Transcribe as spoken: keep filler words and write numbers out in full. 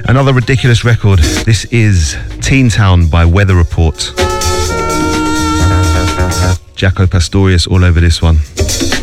Another ridiculous record. This is Teen Town by Weather Report. Jaco Pastorius all over this one.